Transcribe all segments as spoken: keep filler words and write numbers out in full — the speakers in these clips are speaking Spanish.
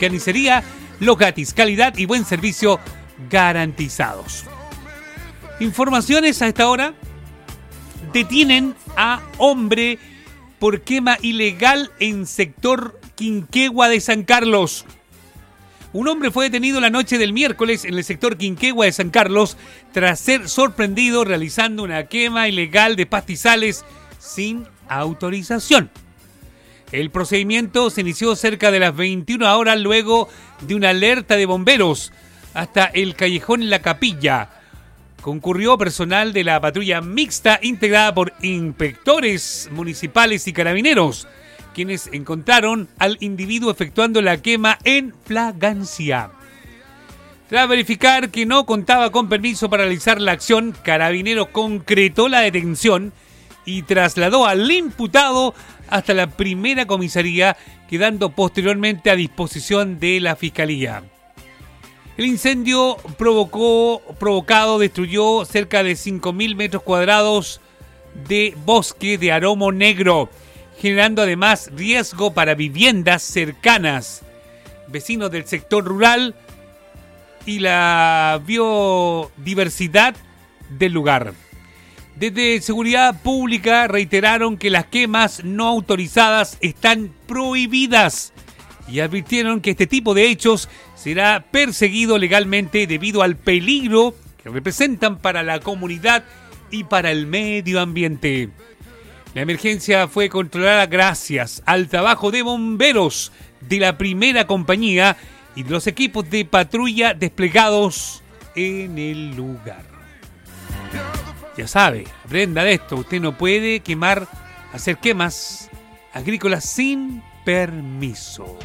Carnicería Los Gatis, calidad y buen servicio garantizados. Informaciones a esta hora. Detienen a hombre por quema ilegal en sector Quinquegua de San Carlos. Un hombre fue detenido la noche del miércoles en el sector Quinquegua de San Carlos tras ser sorprendido realizando una quema ilegal de pastizales sin autorización. El procedimiento se inició cerca de las veintiuna horas luego de una alerta de bomberos hasta el callejón La Capilla. Concurrió personal de la patrulla mixta integrada por inspectores municipales y carabineros, quienes encontraron al individuo efectuando la quema en flagrancia. Tras verificar que no contaba con permiso para realizar la acción, Carabineros concretó la detención y trasladó al imputado hasta la primera comisaría, quedando posteriormente a disposición de la Fiscalía. El incendio provocó, provocado destruyó cerca de cinco mil metros cuadrados de bosque de aromo negro, generando además riesgo para viviendas cercanas, vecinos del sector rural y la biodiversidad del lugar. Desde Seguridad Pública reiteraron que las quemas no autorizadas están prohibidas y advirtieron que este tipo de hechos será perseguido legalmente debido al peligro que representan para la comunidad y para el medio ambiente. La emergencia fue controlada gracias al trabajo de bomberos de la primera compañía y de los equipos de patrulla desplegados en el lugar. Ya sabe, aprenda de esto, usted no puede quemar, hacer quemas agrícolas sin permiso.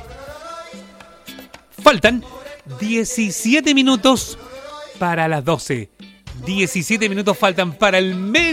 Faltan diecisiete minutos para las doce. diecisiete minutos faltan para el medio.